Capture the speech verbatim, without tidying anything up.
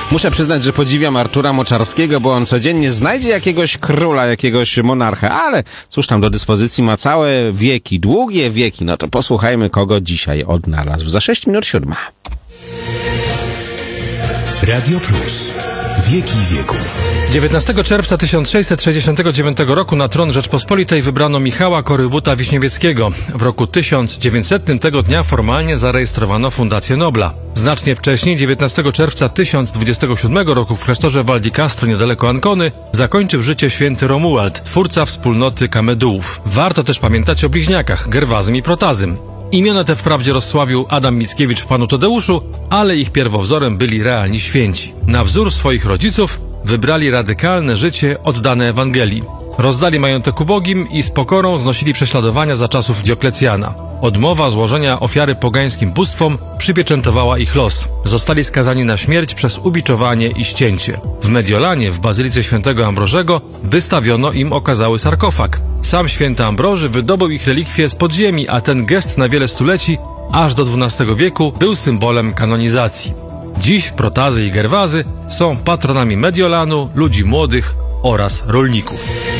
Muszę przyznać, że podziwiam Artura Moczarskiego, bo on codziennie znajdzie jakiegoś króla, jakiegoś monarchę, ale cóż tam, do dyspozycji ma całe wieki, długie wieki. No to posłuchajmy, kogo dzisiaj odnalazł. Za sześć minut siódma. Radio Plus. Wieki wieków. dziewiętnastego czerwca tysiąc sześćset sześćdziesiątego dziewiątego roku na tron Rzeczpospolitej wybrano Michała Korybuta-Wiśniewieckiego. W roku tysiąc dziewięćsetnym tego dnia formalnie zarejestrowano Fundację Nobla. Znacznie wcześniej, dziewiętnastego czerwca tysiąc dwudziestego siódmego roku w klasztorze Val di Castro niedaleko Ancony zakończył życie święty Romuald, twórca wspólnoty Kamedułów. Warto też pamiętać o bliźniakach, Gerwazym i Protazym. Imiona te wprawdzie rozsławił Adam Mickiewicz w Panu Tadeuszu, ale ich pierwowzorem byli realni święci. Na wzór swoich rodziców wybrali radykalne życie oddane Ewangelii. Rozdali majątek ubogim i z pokorą znosili prześladowania za czasów Dioklecjana. Odmowa złożenia ofiary pogańskim bóstwom przypieczętowała ich los. Zostali skazani na śmierć przez ubiczowanie i ścięcie. W Mediolanie, w Bazylice Świętego Ambrożego, wystawiono im okazały sarkofag. Sam święty Ambroży wydobył ich relikwie z podziemi, a ten gest na wiele stuleci, aż do dwunastego wieku, był symbolem kanonizacji. Dziś Protazy i Gerwazy są patronami Mediolanu, ludzi młodych oraz rolników.